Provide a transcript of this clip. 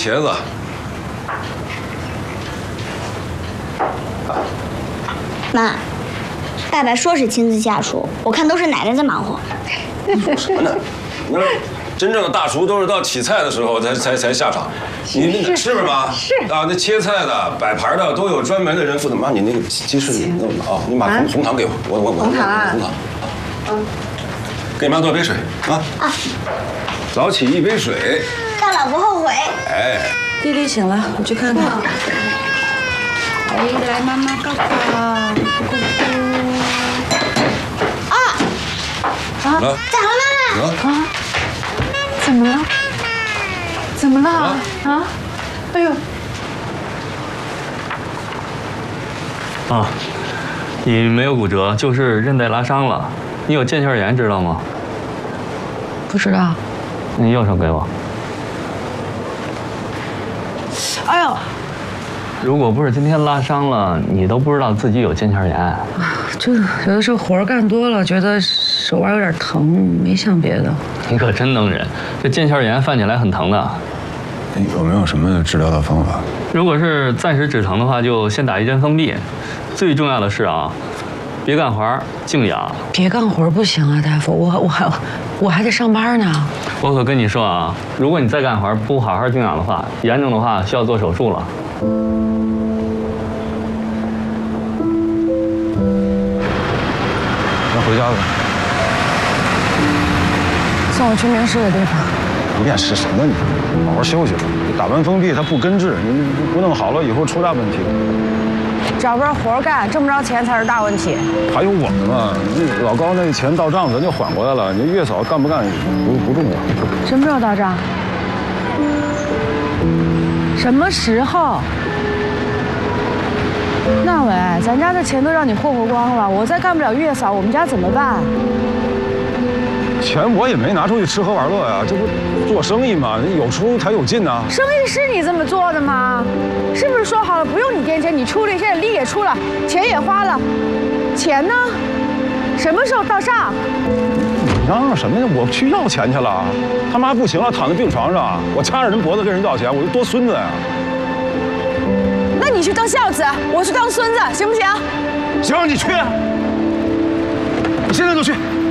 茄子。 妈，爸爸说是亲自下厨，我看都是奶奶在忙活。 说什么呢？那真正的大厨都是到起菜的时候才下场。你那是不是妈？是啊，那切菜的、摆盘的都有专门的人负责。妈，你那个鸡翅你弄啊，你把红糖给我，我红糖啊， 红糖。给你妈倒杯水啊。啊。早起一杯水， 大老不后悔。 哎。 弟弟醒了，我去看看。哎，来，妈妈抱抱。 啊！ 怎么了？ 咋了，妈妈？ 啊？怎么了？怎么了？啊？哎呦！ 啊，你没有骨折，就是韧带拉伤了。你有腱鞘炎，知道吗？ 不知道。 你右手给我。 哎呦！ 如果不是今天拉伤了，你都不知道自己有腱鞘炎。 这有的时候活干多了，觉得手腕有点疼，没想别的。 你可真能忍，这腱鞘炎犯起来很疼的。 有没有什么治疗的方法？ 如果是暂时止疼的话，就先打一针封闭。最重要的是啊，别干活，静养。 别干活不行啊，大夫，我还得上班呢。 我可跟你说啊，如果你再干活不好好静养的话，严重的话需要做手术了。 咱回家吧。 送我去面试的地方。 面试什么你？好好休息吧。打完封闭它不根治，你不弄好了以后出大问题。 找不着活干，挣不着钱才是大问题。 还有我们嘛，那老高那钱到账咱就缓过来了。你月嫂干不干不重要。 什么时候到账？什么时候？那伟，咱家的钱都让你霍霍光了，我再干不了月嫂，我们家怎么办？ 钱我也没拿出去吃喝玩乐呀，这不做生意嘛，有出才有进呐。 生意是你这么做的吗？是不是说好了不用你垫钱，你出了，现在力也出了，钱也花了，钱呢？什么时候到账？ 你嚷嚷什么呀？我去要钱去了，他妈不行了，躺在病床上，我掐着人脖子跟人要钱，我就多孙子呀。 那你去当孝子，我去当孙子，行不行？ 行，你去，你现在就去。